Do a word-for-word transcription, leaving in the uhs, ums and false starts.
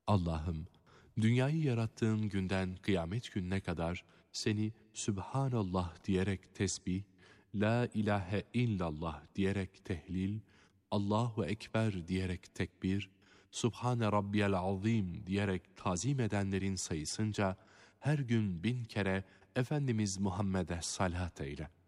Allah'ım, dünyayı yarattığın günden kıyamet gününe kadar seni Sübhanallah diyerek tesbih, La ilahe illallah diyerek tehlil, Allahu Ekber diyerek tekbir, Subhane Rabbiyel Azim diyerek tazim edenlerin sayısınca her gün bin kere Efendimiz Muhammed'e salat eyle.